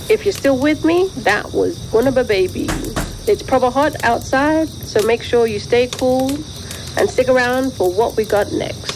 If you're still with me, that was Bunaba Baby. It's proper hot outside, so make sure you stay cool and stick around for what we got next.